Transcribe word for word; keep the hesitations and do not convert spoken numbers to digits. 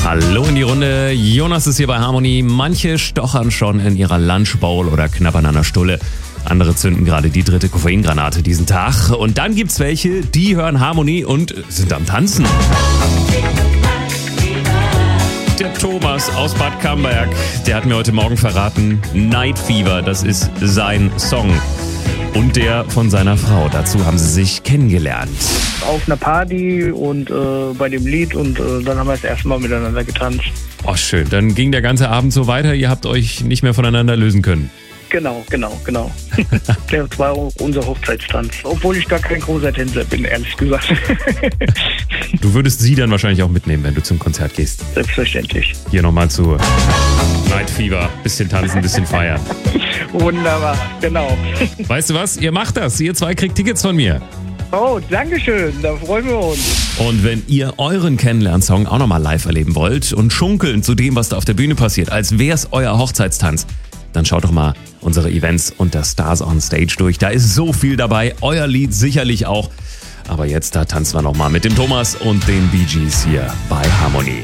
Hallo in die Runde. Jonas ist hier bei Harmony. Manche stochern schon in ihrer Lunchbowl oder knabbern an der Stulle. Andere zünden gerade die dritte Koffeingranate diesen Tag. Und dann gibt's welche, die hören Harmony und sind am Tanzen. Der Thomas aus Bad Camberg, der hat mir heute Morgen verraten, Night Fever, das ist sein Song. Und der von seiner Frau. Dazu haben sie sich kennengelernt. Auf einer Party und äh, bei dem Lied und äh, dann haben wir das erste Mal miteinander getanzt. Oh, schön. Dann ging der ganze Abend so weiter, ihr habt euch nicht mehr voneinander lösen können. Genau, genau, genau. Das war auch unser Hochzeitstanz. Obwohl ich gar kein großer Tänzer bin, ehrlich gesagt. Du würdest sie dann wahrscheinlich auch mitnehmen, wenn du zum Konzert gehst. Selbstverständlich. Hier nochmal zu Night Fever. Bisschen tanzen, bisschen feiern. Wunderbar, genau. Weißt du was? Ihr macht das. Ihr zwei kriegt Tickets von mir. Oh, dankeschön. Da freuen wir uns. Und wenn ihr euren Kennenlernsong auch nochmal live erleben wollt und schunkeln zu dem, was da auf der Bühne passiert, als wär's euer Hochzeitstanz, dann schaut doch mal unsere Events unter Stars on Stage durch. Da ist so viel dabei. Euer Lied sicherlich auch. Aber jetzt, da tanzen wir nochmal mit dem Thomas und den Bee Gees hier bei Harmony.